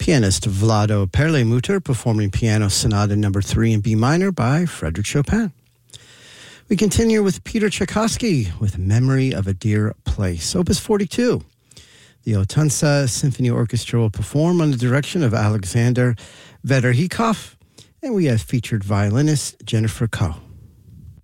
Pianist Vlado Perlemuter performing Piano Sonata No. 3 in B minor by Frédéric Chopin. We continue with Peter Tchaikovsky with Memory of a Dear Place, Opus 42. The Otunsa Symphony Orchestra will perform under the direction of Alexander Vederhikov, and we have featured violinist Jennifer Koh.